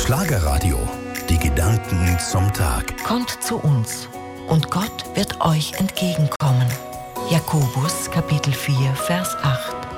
Schlagerradio. Die Gedanken zum Tag. Kommt zu uns und Gott wird euch entgegenkommen. Jakobus Kapitel 4, Vers 8.